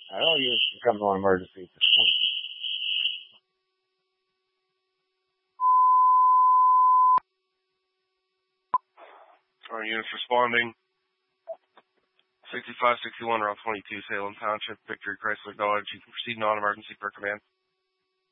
I don't use it comes on emergency at this point. Our units responding. 6561 Route 22, Salem Township, Victory Chrysler Dodge. You can proceed non-emergency per command.